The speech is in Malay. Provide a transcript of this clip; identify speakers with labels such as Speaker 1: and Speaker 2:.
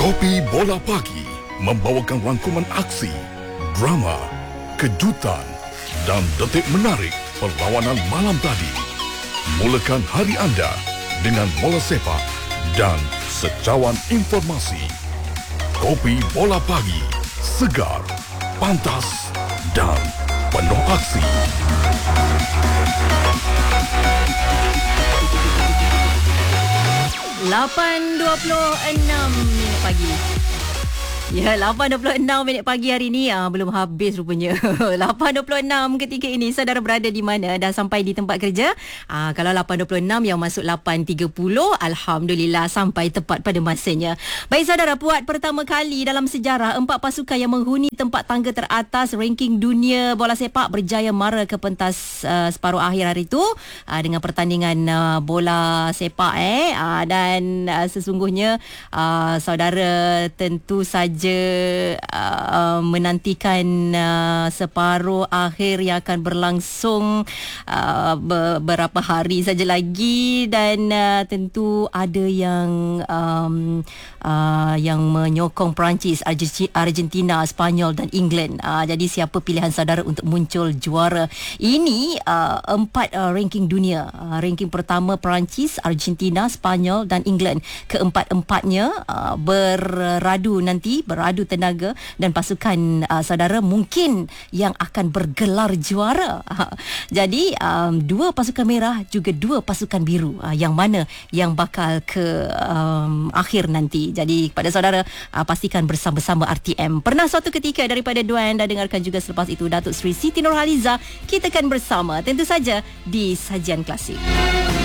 Speaker 1: Kopi Bola Pagi membawakan rangkuman aksi, drama, kejutan dan detik menarik perlawanan malam tadi. Mulakan hari anda dengan bola sepak dan secawan informasi. Kopi Bola Pagi, segar, pantas dan penuh aksi.
Speaker 2: 8.26 minit pagi. Ya, 8.26 minit pagi hari ni belum habis rupanya. 8.26 ketika ini saudara berada di mana? Dah sampai di tempat kerja? Kalau 8.26 yang masuk 8.30, alhamdulillah sampai tepat pada masanya. Baik saudara, puat pertama kali dalam sejarah 4 pasukan yang menghuni tempat tangga teratas ranking dunia bola sepak berjaya mara ke pentas separuh akhir hari itu dengan pertandingan bola sepak dan sesungguhnya saudara tentu saja menantikan separuh akhir yang akan berlangsung beberapa hari saja lagi dan tentu ada yang menyokong Perancis, Argentina, Spanyol dan England. Jadi siapa pilihan saudara untuk muncul juara? Ini 4 ranking dunia. Ranking pertama Perancis, Argentina, Spanyol dan England. Keempat-empatnya beradu tenaga dan pasukan saudara mungkin yang akan bergelar juara. Jadi 2 pasukan merah juga 2 pasukan biru, yang mana yang bakal ke akhir nanti. Jadi kepada saudara pastikan bersama-sama RTM. Pernah suatu ketika daripada Duan dan dengarkan juga selepas itu Datuk Seri Siti Nurhaliza. Kita akan bersama tentu saja di Sajian Klasik.